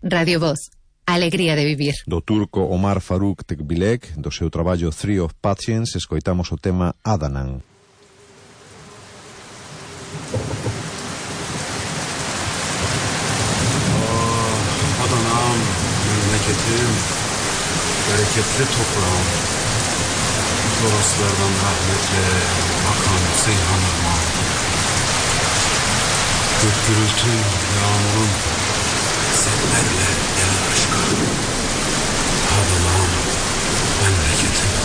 Radio Voz. Alegría de vivir. Do turco Omar Faruk Tekbilek, do seu traballo Three of Patience, escoitamos o tema Adanan. Adana'm, memleketim, bereketli toprağım, Toroslardan rahmetle akan Seyhan Irmağı. Gök gürültün, yağmurun, setlerle gelen aşka. Adana'm, memleketim.